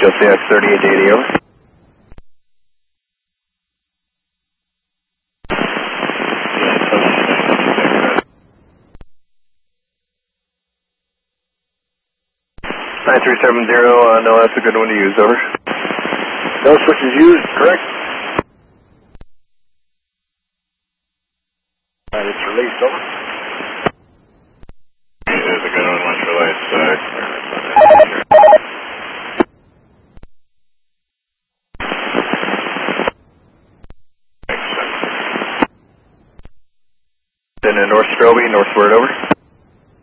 HLCX 3880, over. Nine 370, no, that's a good one to use, over. No switches used, correct? Alright, it's released, over. It is a good one, once released. Then North Strobe, northward, over.